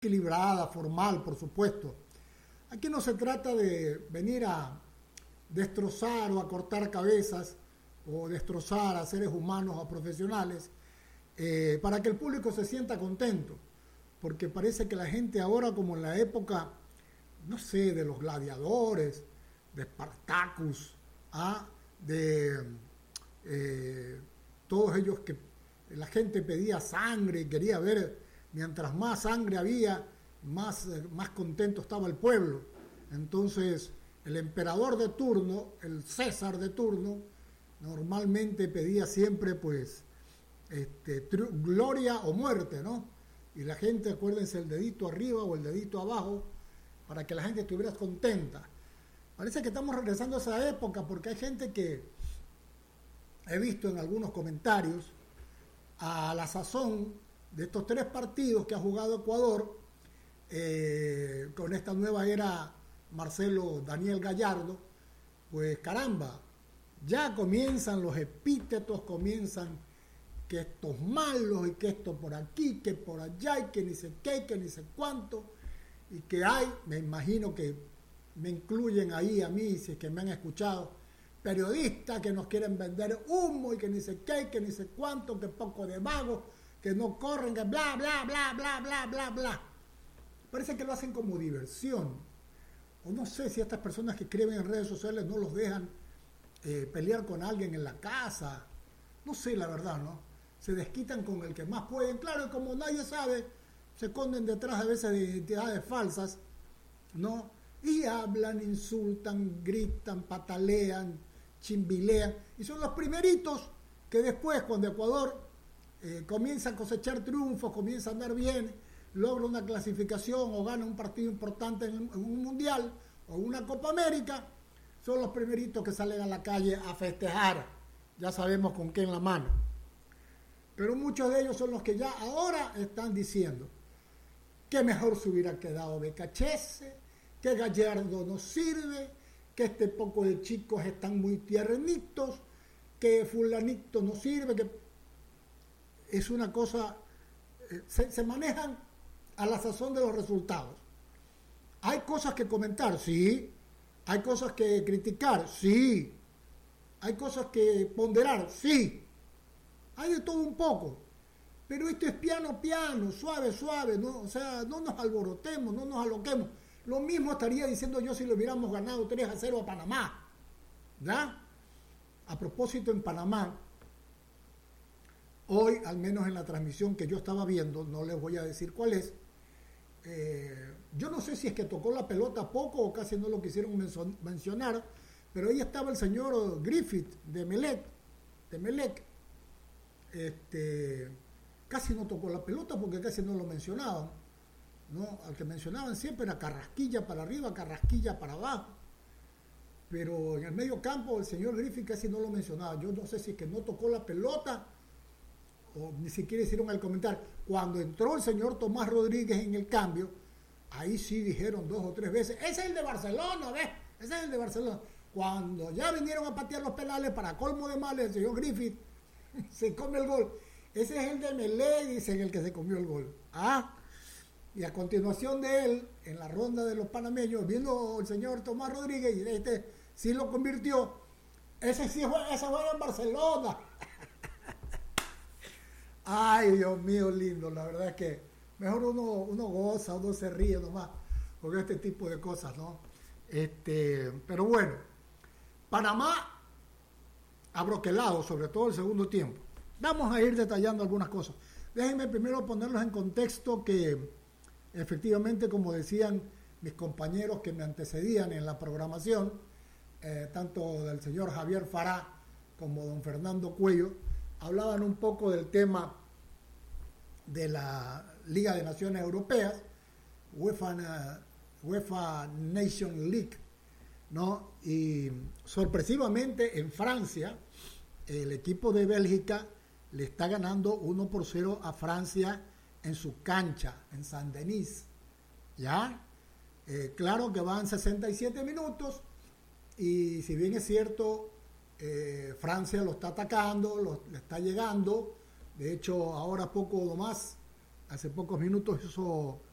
equilibrada, formal, por supuesto. Aquí no se trata de venir a destrozar o a cortar cabezas o destrozar a seres humanos o a profesionales para que el público se sienta contento, porque parece que la gente ahora, como en la época, no sé, de los gladiadores, de Spartacus, de todos ellos que la gente pedía sangre y quería ver, mientras más sangre había, más contento estaba el pueblo. Entonces, el emperador de turno, el César de turno, normalmente pedía siempre, pues, gloria o muerte, ¿no? Y la gente, acuérdense, el dedito arriba o el dedito abajo, para que la gente estuviera contenta. Parece que estamos regresando a esa época, porque hay gente que he visto en algunos comentarios, a la sazón de estos 3 partidos que ha jugado Ecuador, con esta nueva era Marcelo Daniel Gallardo, pues caramba, ya comienzan los epítetos, comienzan que estos malos y que esto por aquí, que por allá y que ni sé qué, que ni sé cuánto, y que hay, me imagino que me incluyen ahí a mí, si es que me han escuchado, periodistas que nos quieren vender humo y que ni sé qué, que ni sé cuánto, que poco de vagos, que no corren, que bla, bla, bla, bla, bla, bla, bla. Parece que lo hacen como diversión. O no sé si estas personas que escriben en redes sociales no los dejan pelear con alguien en la casa. No sé, la verdad, ¿no? Se desquitan con el que más pueden. Claro, y como nadie sabe, se esconden detrás a veces de identidades falsas, ¿no? Y hablan, insultan, gritan, patalean, chimbilean. Y son los primeritos que después, cuando Ecuador comienza a cosechar triunfos, comienza a andar bien, logra una clasificación o gana un partido importante en un mundial o una Copa América, son los primeritos que salen a la calle a festejar. Ya sabemos con qué en la mano. Pero muchos de ellos son los que ya ahora están diciendo que mejor se hubiera quedado Becachese, que Gallardo no sirve, que este poco de chicos están muy tiernitos, que fulanito no sirve, que es una cosa, se manejan a la sazón de los resultados. Hay cosas que comentar, sí. Hay cosas que criticar, sí. Hay cosas que ponderar, sí. Hay de todo un poco. Pero esto es piano, suave, suave, ¿no? O sea, no nos alborotemos, no nos aloquemos. Lo mismo estaría diciendo yo si le hubiéramos ganado 3-0 a Panamá. ¿Ya? A propósito, en Panamá, hoy, al menos en la transmisión que yo estaba viendo, no les voy a decir cuál es, yo no sé si es que tocó la pelota poco o casi no lo quisieron mencionar, pero ahí estaba el señor Griffith de Melec. Casi no tocó la pelota porque casi no lo mencionaban, ¿no? Al que mencionaban siempre era Carrasquilla para arriba, Carrasquilla para abajo, pero en el medio campo el señor Griffith casi no lo mencionaba. Yo no sé si es que no tocó la pelota o ni siquiera hicieron el comentario. Cuando entró el señor Tomás Rodríguez en el cambio, ahí sí dijeron 2 o 3 veces, ese es el de Barcelona, ¿ves? Ese es el de Barcelona. Cuando ya vinieron a patear los penales, para colmo de males, el señor Griffith se come el gol. Ese es el de Melé, dicen, el que se comió el gol. Y a continuación de él, en la ronda de los panameños, vino el señor Tomás Rodríguez y sí lo convirtió. Ese juega en Barcelona. Ay, Dios mío, lindo. La verdad es que mejor uno goza, uno se ríe nomás con este tipo de cosas, ¿no? Pero bueno, Panamá abroquelado, sobre todo el segundo tiempo. Vamos a ir detallando algunas cosas. Déjenme primero ponerlos en contexto que efectivamente, como decían mis compañeros que me antecedían en la programación, tanto del señor Javier Fará como don Fernando Cuello, hablaban un poco del tema de la Liga de Naciones Europeas, UEFA Nation League, ¿no? Y sorpresivamente en Francia, el equipo de Bélgica le está ganando 1-0 a Francia en su cancha, en Saint-Denis. ¿Ya? Claro que van 67 minutos y si bien es cierto, Francia lo está atacando, le está llegando. De hecho, ahora poco más, hace pocos minutos hizo